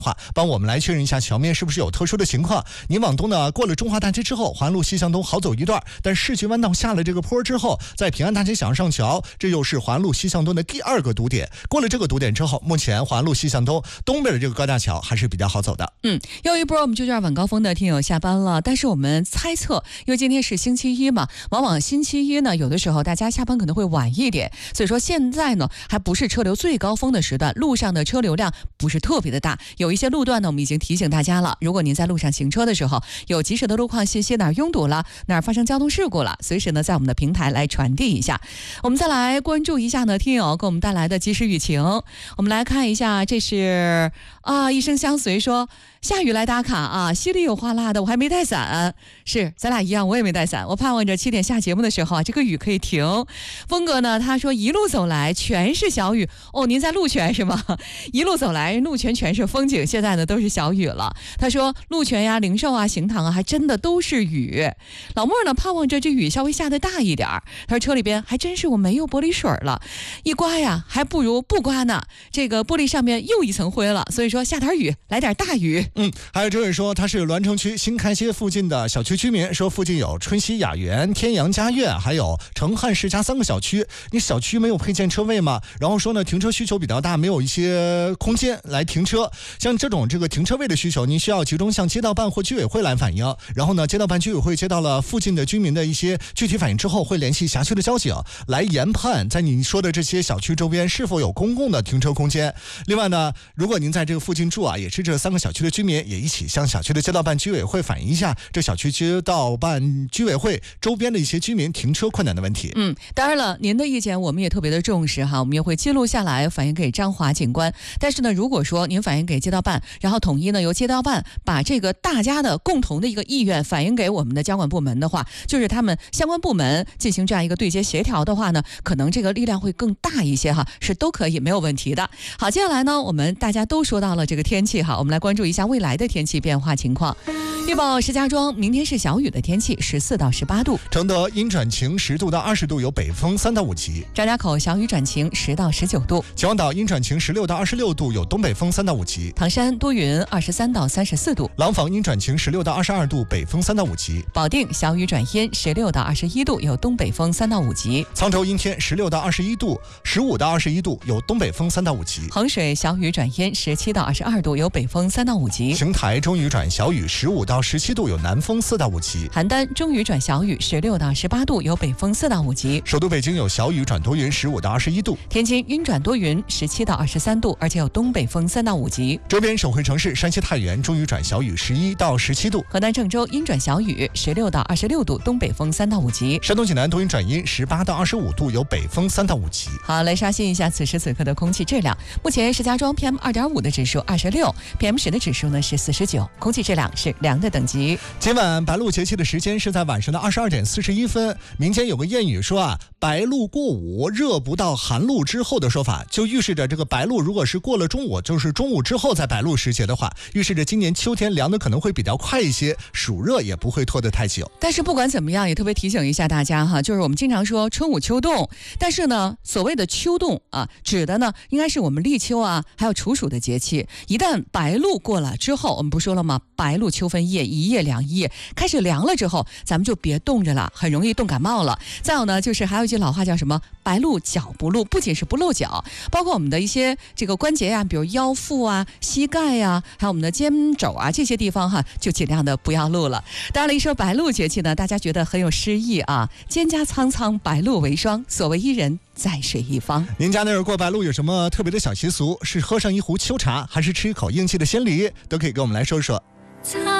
话，帮我们来确认一下桥面是不是有特殊的情况。您往东呢，过了中华大街之后，环路西向东好走一段，但世纪弯道下了这个坡之后，在平安大街想上桥，这又是环路西向东的第2个堵点。过了这个堵点之后，目前环路西向东东边的这个高架桥还是比较好走的。 又一波我们就这晚高峰的听友下班了，但是我们猜测，因为今天是星期一嘛，往往星期一呢，有的时候大家下班可能会晚一点，所以说现在呢还不是车流最高峰的时段，路上的车流量不是特别的大，有一些路段呢我们已经提醒大家了，如果您在路上行车的时候有及时的路况信息，哪儿拥堵了，哪儿发生交通事故了，随时呢在我们的平台来传递一下。我们再来关注一下呢听友给我们带来的即时雨情，我们来看一下，这是一生相随说下雨来打卡啊，稀里有哗啦的，我还没带伞。是，咱俩一样，我也没带伞。我盼望着7点下节目的时候啊，这个雨可以停。峰哥呢，他说一路走来全是小雨。哦，您在鹿泉是吗？一路走来，鹿泉全是风景，现在呢都是小雨了。他说鹿泉呀、灵寿啊、行堂啊，还真的都是雨。老莫呢，盼望着这雨稍微下得大一点。他说车里边还真是我没有玻璃水了，一刮呀，还不如不刮呢。这个玻璃上面又一层灰了，所以说下点雨，来点大雨。 还有这位说他是栾城区新开街附近的小区居民，说附近有春熙雅园、天阳家苑，还有成汉世家3个小区。你小区没有配建车位吗？然后说呢，停车需求比较大，没有一些空间来停车。像这种停车位的需求，您需要集中向街道办或居委会来反映。然后呢，街道办居委会接到了附近的居民的一些具体反应之后，会联系辖区的交警来研判，在你说的这些小区周边是否有公共的停车空间。另外呢，如果您在这个附近住啊，也是这3个小区的居民，也一起向小区的街道办居委会反映一下这小区街道办居委会周边的一些居民停车困难的问题。 当然了，您的意见我们也特别的重视哈，我们也会记录下来反映给张华警官。但是呢，如果说您反映给街道办，然后统一呢由街道办把这个大家的共同的一个意愿反映给我们的监管部门的话，就是他们相关部门进行这样一个对接协调的话呢，可能这个力量会更大一些哈，是都可以没有问题的。好，接下来呢，我们大家都说到了这个天气哈，我们来关注一下未来的天气变化情况。预报石家庄明天是小雨的天气，14到18度； 承德阴转晴10度到20度，有北风3到5级； 张家口小雨转晴10到19度； 秦皇岛阴转晴16到26度，有东北风3到5级； 唐山多云23到34度； 廊坊阴转晴16到22度，北风3到5级； 保定小雨转阴16到21度，有东北风3到5级； 沧州阴天16到21度，15到21度，有东北风3到5级； 衡水小雨转阴17到22度，有北风3到5级； 邢台中雨转小雨15到17度，有南风4到5级； 邯郸中雨转小雨16到18度，有北风4到5级； 首都北京有小雨转多云15到21度； 天津阴转多云17到23度，而且有东北风3到5级； 周边省会城市山西太原中雨转小雨11到17度； 河南郑州阴转小雨16到26度，东北风3到5级； 山东济南多云转阴18到25度，有北风3到5级。 好，来刷新一下此时此刻的空气质量。目前石家庄 PM2.5 的指数26， PM10 的指数呢是49，空气质量是良的等级。 今晚白露节气的时间是在晚上的22点41分。民间有个谚语说白露过午，热不到寒露之后的说法，就预示着这个白露如果是过了中午，就是中午之后在白露时节的话，预示着今年秋天凉的可能会比较快一些，暑热也不会拖得太久。 但是不管怎么样，也特别提醒一下大家哈，就是我们经常说春捂秋冻，但是呢，所谓的秋冻指的呢应该是我们立秋还有处暑的节气。一旦白露过了之后，我们不说了吗？白露秋分夜，一夜两夜，开始凉了之后，咱们就别冻着了，很容易冻感冒了。再有呢，就是还有一句老话叫什么？白露脚不露，不仅是不露脚，包括我们的一些这个关节呀，比如腰腹膝盖呀，还有我们的肩肘这些地方就尽量的不要露了。当然了，一说白露节气呢，大家觉得很有诗意蒹葭苍苍，白露为霜，所谓伊人在水一方。 您家那儿过白露有什么特别的小习俗？是喝上一壶秋茶，还是吃一口应季的鲜梨？都可以跟我们来说说。